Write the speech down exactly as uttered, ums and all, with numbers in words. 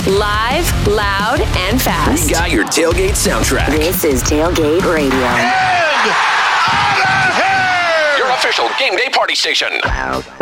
Live, loud, and fast. We got your tailgate soundtrack. This is Tailgate Radio. And out of here! Your official game day party station.